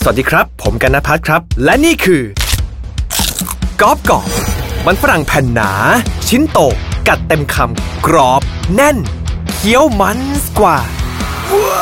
วัสดีครับผมกันณภัทรครับและนี่คือกรอบมันฝรั่งแผ่นหนาชิ้นโตกัดเต็มคำกรอบแน่นเคี้ยวมันกว่า